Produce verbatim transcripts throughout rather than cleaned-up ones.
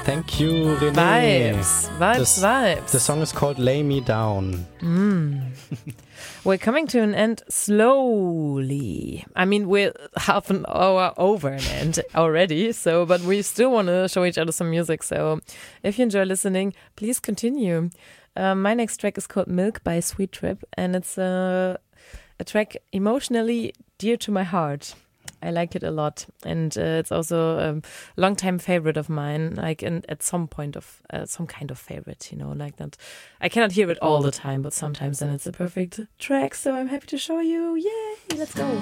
Thank you, René. Vibes, vibes, the, vibes. The song is called Lay Me Down. Mm. We're coming to an end slowly. I mean, we're half an hour over an end already, so but we still want to show each other some music. So if you enjoy listening, please continue. Um, my next track is called Milk by Sweet Trip, and it's a, a track emotionally dear to my heart. I like it a lot, and uh, it's also a long-time favorite of mine. Like, and at some point of uh, some kind of favorite, you know, like that. I cannot hear it all the time, but sometimes then it's a perfect track. So I'm happy to show you. Yay! Let's go.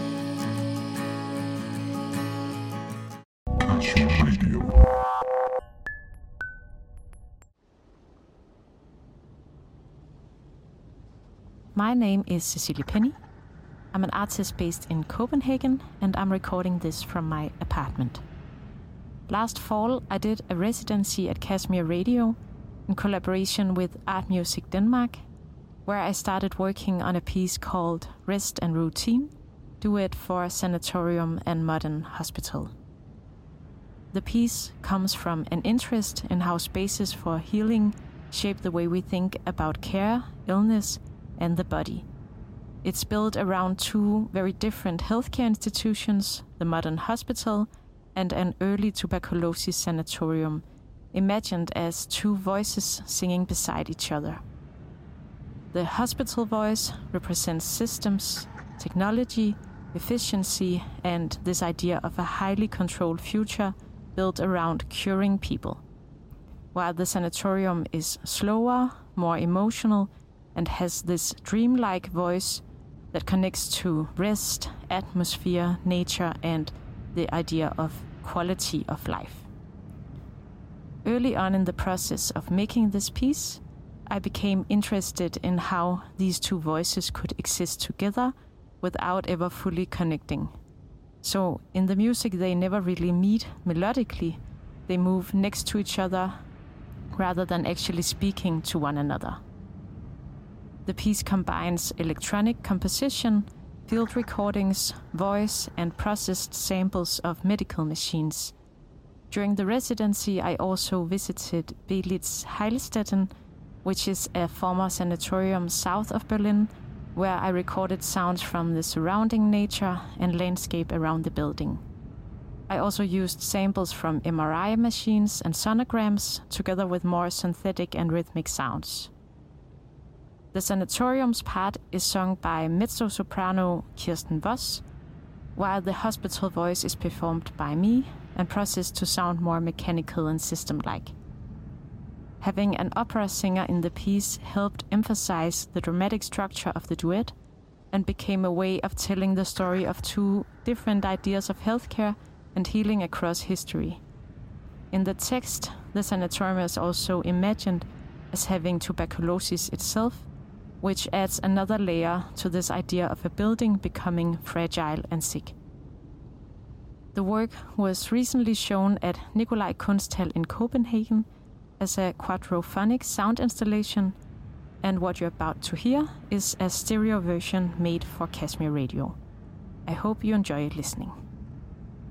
My name is Cecilie Penny. I'm an artist based in Copenhagen, and I'm recording this from my apartment. Last fall, I did a residency at Kashmir Radio in collaboration with Art Music Denmark, where I started working on a piece called Rest and Routine, duet for Sanatorium and Modern Hospital. The piece comes from an interest in how spaces for healing shape the way we think about care, illness, and the body. It's built around two very different healthcare institutions, the Modern Hospital and an early tuberculosis sanatorium, imagined as two voices singing beside each other. The hospital voice represents systems, technology, efficiency, and this idea of a highly controlled future built around curing people, while the sanatorium is slower, more emotional, and has this dreamlike voice that connects to rest, atmosphere, nature, and the idea of quality of life. Early on in the process of making this piece, I became interested in how these two voices could exist together without ever fully connecting. So in the music, they never really meet melodically. They move next to each other rather than actually speaking to one another. The piece combines electronic composition, field recordings, voice, and processed samples of medical machines. During the residency, I also visited Belitz Heilstätten, which is a former sanatorium south of Berlin, where I recorded sounds from the surrounding nature and landscape around the building. I also used samples from M R I machines and sonograms, together with more synthetic and rhythmic sounds. The sanatorium's part is sung by mezzo-soprano Kirsten Voss, while the hospital voice is performed by me and processed to sound more mechanical and system-like. Having an opera singer in the piece helped emphasize the dramatic structure of the duet and became a way of telling the story of two different ideas of healthcare and healing across history. In the text, the sanatorium is also imagined as having tuberculosis itself, which adds another layer to this idea of a building becoming fragile and sick. The work was recently shown at Nikolaj Kunsthal in Copenhagen as a quadrophonic sound installation, and what you're about to hear is a stereo version made for Kashmir Radio. I hope you enjoy listening.